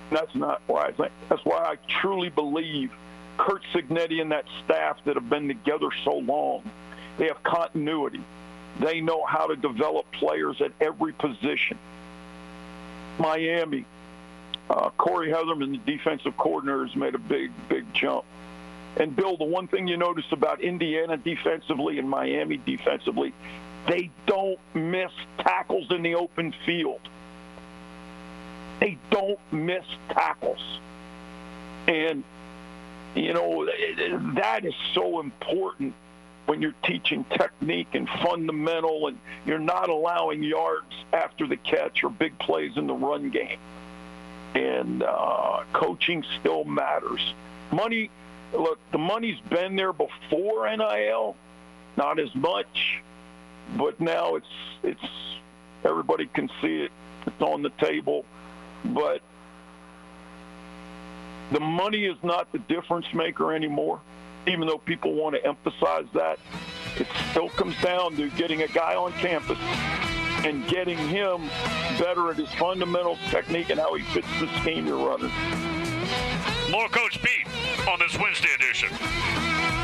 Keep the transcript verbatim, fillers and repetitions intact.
That's not why I think. That's why I truly believe Curt Cignetti and that staff that have been together so long, they have continuity. They know how to develop players at every position. Miami, uh, Corey Heatherman, the defensive coordinator, has made a big, big jump. And, Bill, the one thing you notice about Indiana defensively and Miami defensively, they don't miss tackles in the open field. They don't miss tackles. And, you know, that is so important when you're teaching technique and fundamental and you're not allowing yards after the catch or big plays in the run game. And uh, coaching still matters. Money, look, the money's been there before N I L, not as much, but now it's it's everybody can see it. It's on the table. But the money is not the difference maker anymore, even though people want to emphasize that. It still comes down to getting a guy on campus and getting him better at his fundamentals, technique, and how he fits the scheme you're running. More Coach Pete on this Wednesday edition.